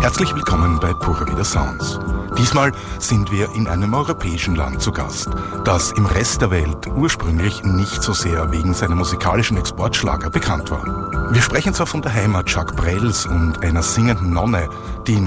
Herzlich willkommen bei Pura Vida Sounds. Diesmal sind wir in einem europäischen Land zu Gast, das im Rest der Welt ursprünglich nicht so sehr wegen seiner musikalischen Exportschlager bekannt war. Wir sprechen zwar von der Heimat Jacques Brels und einer singenden Nonne, die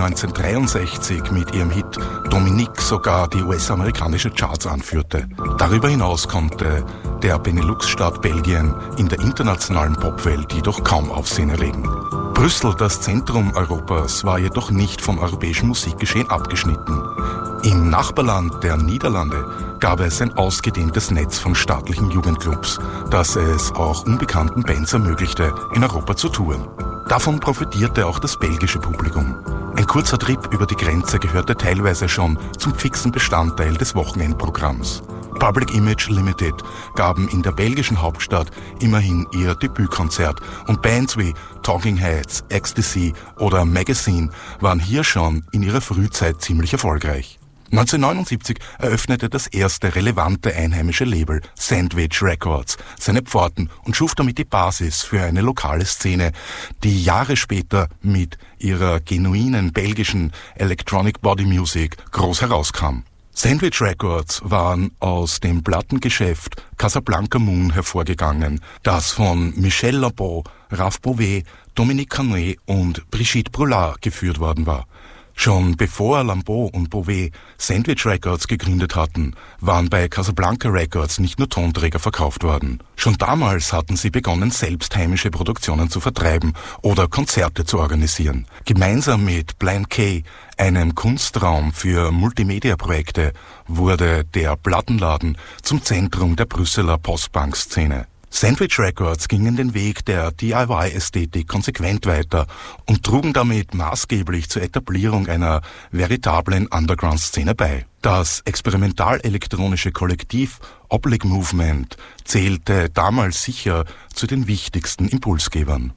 1963 mit ihrem Hit Dominique sogar die US-amerikanische Charts anführte. Darüber hinaus konnte der Benelux-Staat Belgien in der internationalen Popwelt jedoch kaum Aufsehen erregen. Brüssel, das Zentrum Europas, war jedoch nicht vom europäischen Musikgeschehen abgeschnitten. Im Nachbarland der Niederlande gab es ein ausgedehntes Netz von staatlichen Jugendclubs, das es auch unbekannten Bands ermöglichte, in Europa zu touren. Davon profitierte auch das belgische Publikum. Ein kurzer Trip über die Grenze gehörte teilweise schon zum fixen Bestandteil des Wochenendprogramms. Public Image Limited gaben in der belgischen Hauptstadt immerhin ihr Debütkonzert und Bands wie Talking Heads, Ecstasy oder Magazine waren hier schon in ihrer Frühzeit ziemlich erfolgreich. 1979 eröffnete das erste relevante einheimische Label Sandwich Records seine Pforten und schuf damit die Basis für eine lokale Szene, die Jahre später mit ihrer genuinen belgischen Electronic Body Music groß herauskam. Sandwich Records waren aus dem Plattengeschäft Casablanca Moon hervorgegangen, das von Michel Lambeau, Raph Bouvet, Dominique Canet und Brigitte Brulard geführt worden war. Schon bevor Lambeau und Bouvet Sandwich Records gegründet hatten, waren bei Casablanca Records nicht nur Tonträger verkauft worden. Schon damals hatten sie begonnen, selbst heimische Produktionen zu vertreiben oder Konzerte zu organisieren. Gemeinsam mit Blind K, einem Kunstraum für Multimedia-Projekte, wurde der Plattenladen zum Zentrum der Brüsseler Post-Punk-Szene. Sandwich Records gingen den Weg der DIY-Ästhetik konsequent weiter und trugen damit maßgeblich zur Etablierung einer veritablen Underground-Szene bei. Das experimental-elektronische Kollektiv Oblique Movement zählte damals sicher zu den wichtigsten Impulsgebern.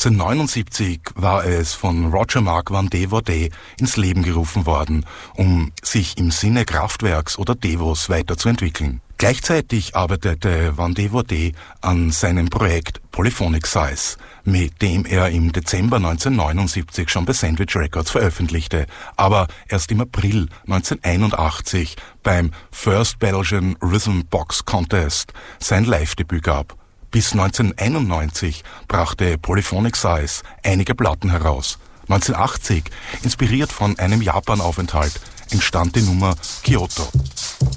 1979 war es von Roger Mark van Devoorde ins Leben gerufen worden, um sich im Sinne Kraftwerks oder Devos weiterzuentwickeln. Gleichzeitig arbeitete Van Devoorde an seinem Projekt Polyphonic Size, mit dem er im Dezember 1979 schon bei Sandwich Records veröffentlichte, aber erst im April 1981 beim First Belgian Rhythm Box Contest sein Live-Debüt gab. Bis 1991 brachte Polyphonic Size einige Platten heraus. 1980, inspiriert von einem Japanaufenthalt, entstand die Nummer Kyoto.